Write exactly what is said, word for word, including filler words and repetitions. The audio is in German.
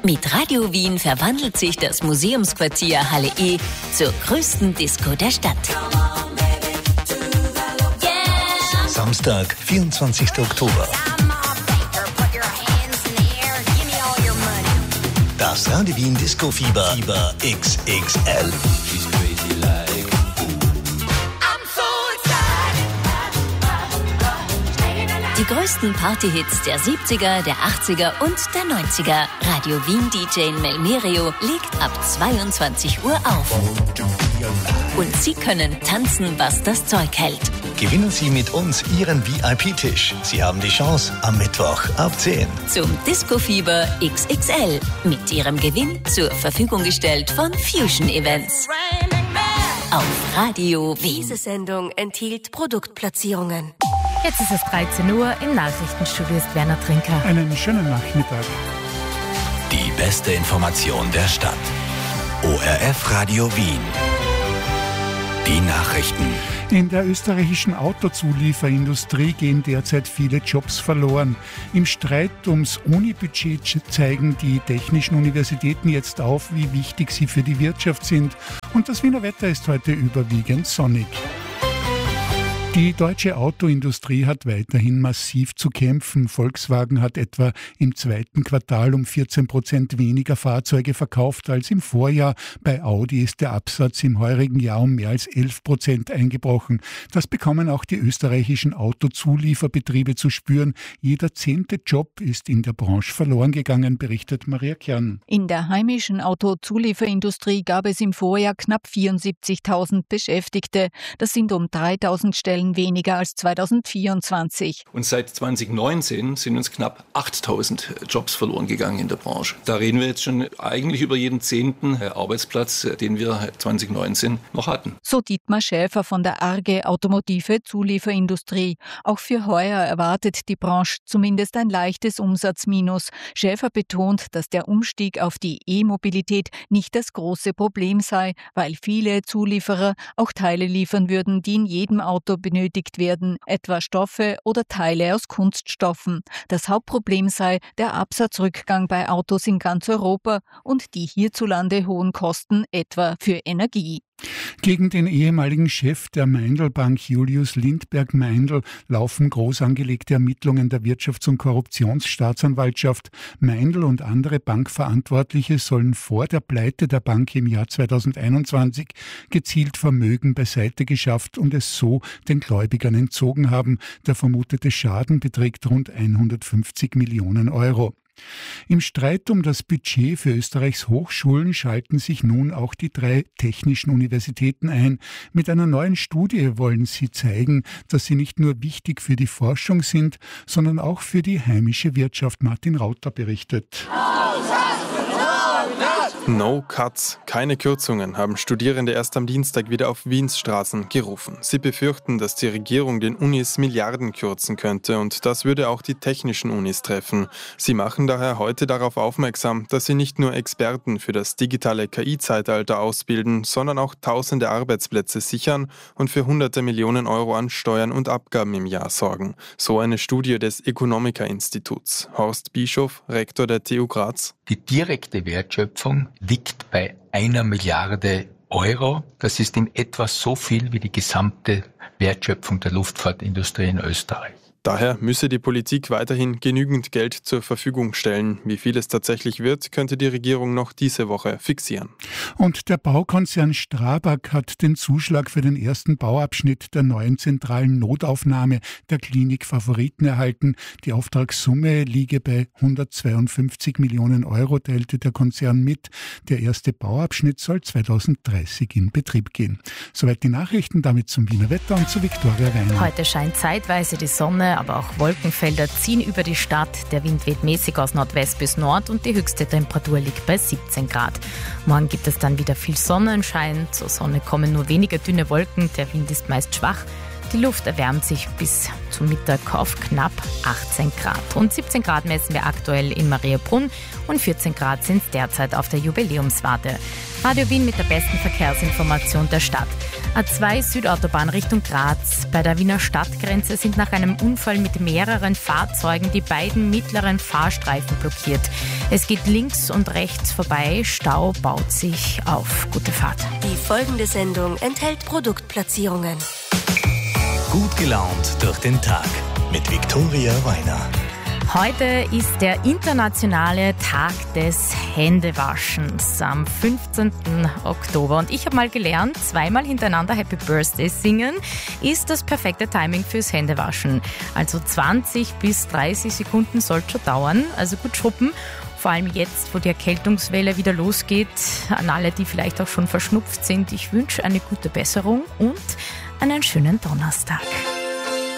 Mit Radio Wien verwandelt sich das Museumsquartier Halle E zur größten Disco der Stadt. Samstag, vierundzwanzigster Oktober. Das Radio Wien Disco Fieber Fieber X X L. Die größten Partyhits der siebziger, der achtziger und der neunziger. Radio Wien D J Melmerio legt ab zweiundzwanzig Uhr auf. Und Sie können tanzen, was das Zeug hält. Gewinnen Sie mit uns Ihren V I P-Tisch. Sie haben die Chance am Mittwoch ab zehn. Zum Disco Fieber X X L. Mit Ihrem Gewinn zur Verfügung gestellt von Fusion Events. Auf Radio Wien. Diese Sendung enthielt Produktplatzierungen. Jetzt ist es dreizehn Uhr, im Nachrichtenstudio ist Werner Trinker. Einen schönen Nachmittag. Die beste Information der Stadt. O R F Radio Wien. Die Nachrichten. In der österreichischen Autozulieferindustrie gehen derzeit viele Jobs verloren. Im Streit ums Unibudget zeigen die technischen Universitäten jetzt auf, wie wichtig sie für die Wirtschaft sind. Und das Wiener Wetter ist heute überwiegend sonnig. Die deutsche Autoindustrie hat weiterhin massiv zu kämpfen. Volkswagen hat etwa im zweiten Quartal um vierzehn Prozent weniger Fahrzeuge verkauft als im Vorjahr. Bei Audi ist der Absatz im heurigen Jahr um mehr als elf Prozent eingebrochen. Das bekommen auch die österreichischen Autozulieferbetriebe zu spüren. Jeder zehnte Job ist in der Branche verloren gegangen, berichtet Maria Kern. In der heimischen Autozulieferindustrie gab es im Vorjahr knapp vierundsiebzigtausend Beschäftigte. Das sind um dreitausend Stellen weniger als zweitausendvierundzwanzig. Und seit zweitausendneunzehn sind uns knapp achttausend Jobs verloren gegangen in der Branche. Da reden wir jetzt schon eigentlich über jeden zehnten Arbeitsplatz, den wir zweitausendneunzehn noch hatten. So Dietmar Schäfer von der Arge Automotive Zulieferindustrie. Auch für heuer erwartet die Branche zumindest ein leichtes Umsatzminus. Schäfer betont, dass der Umstieg auf die E-Mobilität nicht das große Problem sei, weil viele Zulieferer auch Teile liefern würden, die in jedem Auto benötigt werden, etwa Stoffe oder Teile aus Kunststoffen. Das Hauptproblem sei der Absatzrückgang bei Autos in ganz Europa und die hierzulande hohen Kosten, etwa für Energie. Gegen den ehemaligen Chef der Meindl-Bank Julius Lindberg-Meindl laufen groß angelegte Ermittlungen der Wirtschafts- und Korruptionsstaatsanwaltschaft. Meindl und andere Bankverantwortliche sollen vor der Pleite der Bank im Jahr zweitausendeinundzwanzig gezielt Vermögen beiseite geschafft und es so den Gläubigern entzogen haben. Der vermutete Schaden beträgt rund hundertfünfzig Millionen Euro. Im Streit um das Budget für Österreichs Hochschulen schalten sich nun auch die drei technischen Universitäten ein. Mit einer neuen Studie wollen sie zeigen, dass sie nicht nur wichtig für die Forschung sind, sondern auch für die heimische Wirtschaft. Martin Rauter berichtet. No Cuts, keine Kürzungen, haben Studierende erst am Dienstag wieder auf Wiens Straßen gerufen. Sie befürchten, dass die Regierung den Unis Milliarden kürzen könnte und das würde auch die technischen Unis treffen. Sie machen daher heute darauf aufmerksam, dass sie nicht nur Experten für das digitale K I-Zeitalter ausbilden, sondern auch tausende Arbeitsplätze sichern und für hunderte Millionen Euro an Steuern und Abgaben im Jahr sorgen. So eine Studie des Economica-Instituts. Horst Bischof, Rektor der T U Graz. Die direkte Wertschöpfung liegt bei einer Milliarde Euro. Das ist in etwa so viel wie die gesamte Wertschöpfung der Luftfahrtindustrie in Österreich. Daher müsse die Politik weiterhin genügend Geld zur Verfügung stellen. Wie viel es tatsächlich wird, könnte die Regierung noch diese Woche fixieren. Und der Baukonzern Strabag hat den Zuschlag für den ersten Bauabschnitt der neuen zentralen Notaufnahme der Klinik Favoriten erhalten. Die Auftragssumme liege bei hundertzweiundfünfzig Millionen Euro, teilte der Konzern mit. Der erste Bauabschnitt soll zweitausenddreißig in Betrieb gehen. Soweit die Nachrichten, damit zum Wiener Wetter und zu Viktoria Weiner. Heute scheint zeitweise die Sonne, aber auch Wolkenfelder ziehen über die Stadt. Der Wind weht mäßig aus Nordwest bis Nord und die höchste Temperatur liegt bei siebzehn Grad. Morgen gibt es dann wieder viel Sonnenschein. Zur Sonne kommen nur wenige dünne Wolken. Der Wind ist meist schwach. Die Luft erwärmt sich bis zum Mittag auf knapp achtzehn Grad. Und siebzehn Grad messen wir aktuell in Mariabrunn und vierzehn Grad sind es derzeit auf der Jubiläumswarte. Radio Wien mit der besten Verkehrsinformation der Stadt. A zwei Südautobahn Richtung Graz. Bei der Wiener Stadtgrenze sind nach einem Unfall mit mehreren Fahrzeugen die beiden mittleren Fahrstreifen blockiert. Es geht links und rechts vorbei. Stau baut sich auf. Gute Fahrt. Die folgende Sendung enthält Produktplatzierungen. Gut gelaunt durch den Tag mit Viktoria Weiner. Heute ist der internationale Tag des Händewaschens am fünfzehnten Oktober. Und ich habe mal gelernt, zweimal hintereinander Happy Birthday singen ist das perfekte Timing fürs Händewaschen. Also zwanzig bis dreißig Sekunden soll schon dauern, also gut schruppen. Vor allem jetzt, wo die Erkältungswelle wieder losgeht, an alle, die vielleicht auch schon verschnupft sind. Ich wünsche eine gute Besserung und einen schönen Donnerstag.